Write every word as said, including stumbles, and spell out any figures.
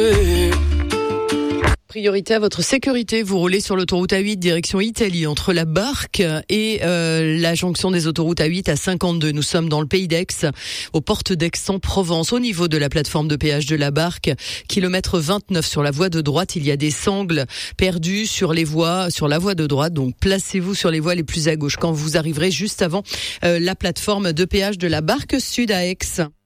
Priorité à votre sécurité, vous roulez sur l'autoroute A huit direction Italie entre la Barque et euh, la jonction des autoroutes A huit à cinquante-deux. Nous sommes dans le pays d'Aix, aux portes d'Aix-en-Provence, au niveau de la plateforme de péage de la Barque, kilomètre vingt-neuf sur la voie de droite. Il y a des sangles perdues sur les voies, sur la voie de droite, donc placez-vous sur les voies les plus à gauche quand vous arriverez juste avant euh, la plateforme de péage de la Barque Sud à Aix.